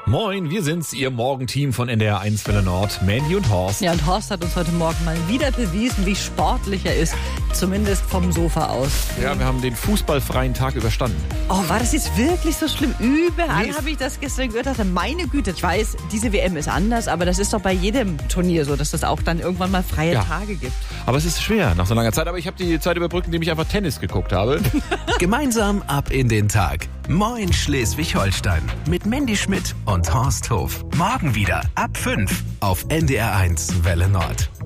Moin, wir sind's, Ihr Morgenteam von NDR 1 Welle Nord, Mandy und Horst. Ja, und Horst hat uns heute Morgen mal wieder bewiesen, wie sportlich er ist, zumindest vom Sofa aus. Ja, wir haben den fußballfreien Tag überstanden. Oh, war das jetzt wirklich so schlimm? Überall habe ich das gestern gehört. Dachte, meine Güte, ich weiß, diese WM ist anders, aber das ist doch bei jedem Turnier so, dass es auch dann irgendwann mal freie Tage gibt. Aber es ist schwer nach so langer Zeit. Aber ich habe die Zeit überbrückt, indem ich einfach Tennis geguckt habe. Gemeinsam ab in den Tag. Moin Schleswig-Holstein. Mit Mandy Schmidt und Horst Hof. Morgen wieder ab 5 auf NDR 1 Welle Nord.